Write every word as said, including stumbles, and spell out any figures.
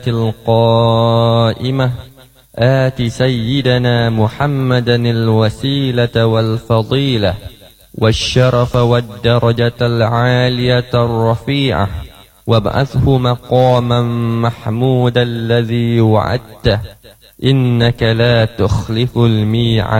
القائمة آت سيدنا محمدا الوسيلة والفضيلة والشرف والدرجة العالية الرفيعة وابعثه مقاما محمودا الذي وعدته إنك لا تخلف الميعاد.